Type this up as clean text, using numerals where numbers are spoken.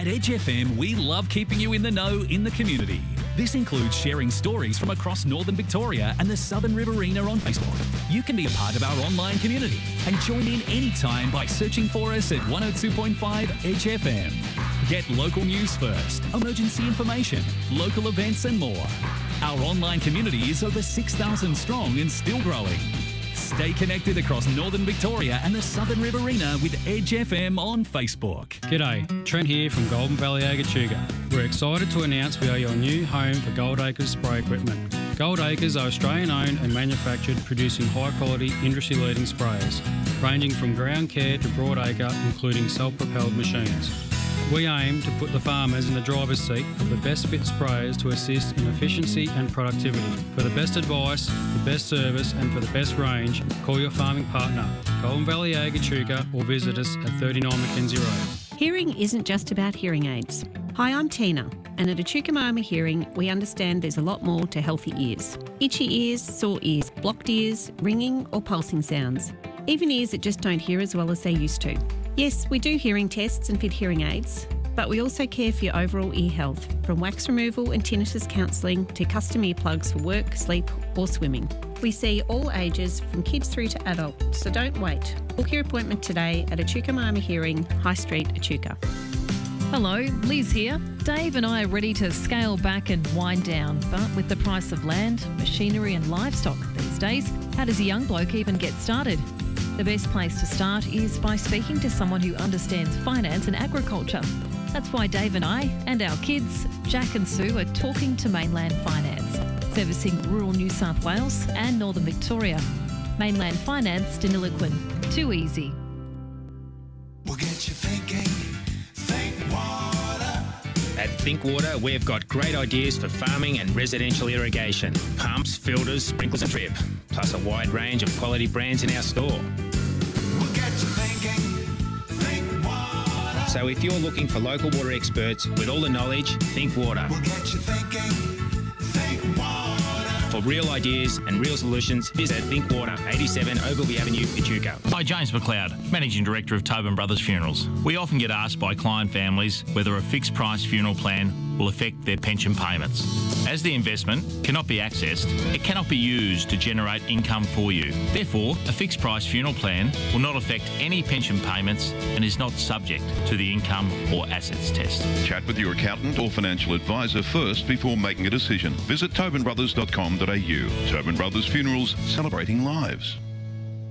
At Edge FM, we love keeping you in the know in the community. This includes sharing stories from across Northern Victoria and the Southern Riverina on Facebook. You can be a part of our online community and join in anytime by searching for us at 102.5 Edge FM. Get local news first, emergency information, local events and more. Our online community is over 6,000 strong and still growing. Stay connected across Northern Victoria and the Southern Riverina with Edge FM on Facebook. G'day, Trent here from Golden Valley Agachuga. We're excited to announce we are your new home for Gold Acres spray equipment. Gold Acres are Australian owned and manufactured, producing high quality industry leading sprayers, ranging from ground care to broad acre, including self-propelled machines. We aim to put the farmers in the driver's seat of the best fit sprayers to assist in efficiency and productivity. For the best advice, the best service and for the best range, call your farming partner, Golden Valley Agachuga, or visit us at 39 Mackenzie Road. Hearing isn't just about hearing aids. Hi, I'm Tina, and at Echuca Hearing, we understand there's a lot more to healthy ears. Itchy ears, sore ears, blocked ears, ringing or pulsing sounds. Even ears that just don't hear as well as they used to. Yes, we do hearing tests and fit hearing aids, but we also care for your overall ear health, from wax removal and tinnitus counselling to custom earplugs for work, sleep or swimming. We see all ages, from kids through to adult, so don't wait. Book your appointment today at Echuca Hearing, High Street, Echuca. Hello, Liz here. Dave and I are ready to scale back and wind down, but with the price of land, machinery and livestock these days, how does a young bloke even get started? The best place to start is by speaking to someone who understands finance and agriculture. That's why Dave and I and our kids, Jack and Sue, are talking to Mainland Finance, servicing rural New South Wales and Northern Victoria. Mainland Finance, Deniliquin. Too easy. We'll get you thinking. Think water. At Think Water, we've got great ideas for farming and residential irrigation. Pumps, filters, sprinklers and drip. Plus a wide range of quality brands in our store. We'll get you thinking. Think water. So if you're looking for local water experts with all the knowledge, Think Water. We'll get you thinking. Think water. For real ideas and real solutions, visit Think Water, 87 Ogilvy Avenue, Echuca. Hi, James McLeod, Managing Director of Tobin Brothers Funerals. We often get asked by client families whether a fixed price funeral plan will affect their pension payments. As the investment cannot be accessed, it cannot be used to generate income for you. Therefore, a fixed price funeral plan will not affect any pension payments and is not subject to the income or assets test. Chat with your accountant or financial advisor first before making a decision. Visit tobinbrothers.com.au. Tobin Brothers Funerals, celebrating lives.